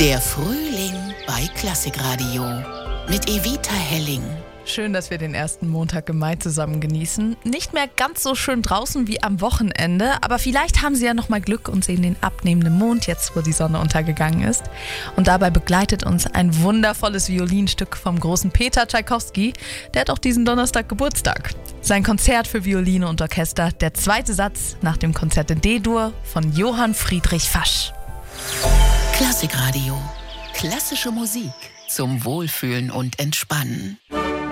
Der Frühling bei Klassikradio mit Evita Helling. Schön, dass wir den ersten Montag im Mai zusammen genießen. Nicht mehr ganz so schön draußen wie am Wochenende, aber vielleicht haben Sie ja noch mal Glück und sehen den abnehmenden Mond jetzt, wo die Sonne untergegangen ist. Und dabei begleitet uns ein wundervolles Violinstück vom großen Peter Tschaikowski. Der hat auch diesen Donnerstag Geburtstag. Sein Konzert für Violine und Orchester, der zweite Satz nach dem Konzert in D-Dur von Johann Friedrich Fasch. Klassikradio. Klassische Musik zum Wohlfühlen und Entspannen.